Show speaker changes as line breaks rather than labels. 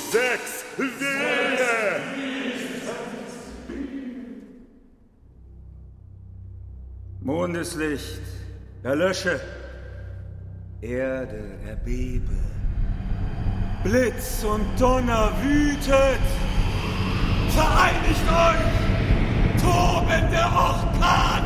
6, wähle!
Mondeslicht, erlösche. Erde, erbebe. Blitz und Donner wütet.
Vereinigt euch! Tobende Orkane!